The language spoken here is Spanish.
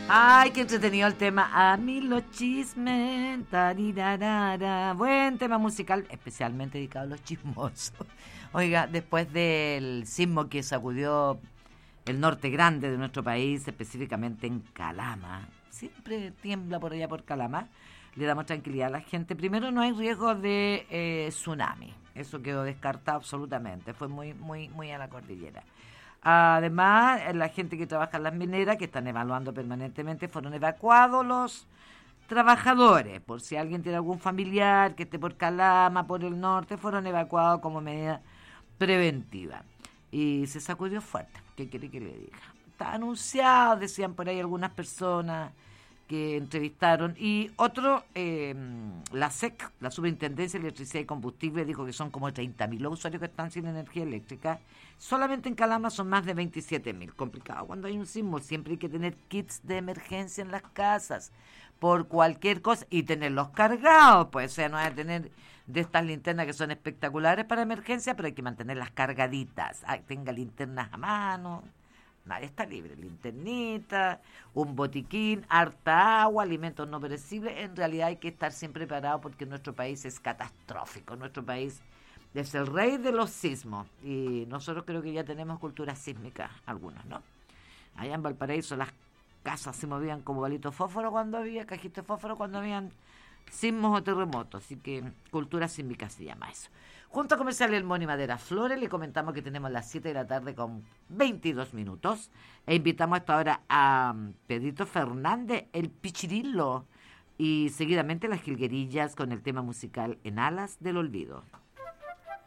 Ay, qué entretenido el tema. A mí los chismes. Tarirarara. Buen tema musical, especialmente dedicado a los chismosos. Oiga, después del sismo que sacudió el norte grande de nuestro país, específicamente en Calama, siempre tiembla por allá por Calama, le damos tranquilidad a la gente. Primero, no hay riesgo de tsunami. Eso quedó descartado absolutamente. Fue muy a la cordillera. Además, la gente que trabaja en las mineras, que están evaluando permanentemente, fueron evacuados los trabajadores. Por si alguien tiene algún familiar que esté por Calama, por el norte, fueron evacuados como medida preventiva. Y se sacudió fuerte. ¿Qué quiere que le diga? Está anunciado, decían por ahí algunas personas que entrevistaron. Y otro, la SEC, la Superintendencia de Electricidad y Combustible, dijo que son como 30.000 usuarios que están sin energía eléctrica. Solamente en Calama son más de 27.000. Complicado cuando hay un sismo. Siempre hay que tener kits de emergencia en las casas por cualquier cosa y tenerlos cargados. Pues, o sea, no hay que tener de estas linternas que son espectaculares para emergencia, pero hay que mantenerlas cargaditas. Tenga linternas a mano. Nadie está libre. Linternita, un botiquín, harta agua, alimentos no perecibles. En realidad hay que estar siempre preparado porque nuestro país es catastrófico. Nuestro país es el rey de los sismos. Y nosotros creo que ya tenemos cultura sísmica, algunos, ¿no? Allá en Valparaíso las casas se movían como balitos fósforo cuando había, cajitos de fósforo cuando habían sismos o terremotos. Así que cultura sísmica se llama eso. Junto a Comercial El Moni Madera Flores, le comentamos que tenemos las 7 de la tarde con 22 minutos. E invitamos hasta ahora a Pedrito Fernández, el Pichirillo. Y seguidamente las jilguerillas con el tema musical En Alas del Olvido.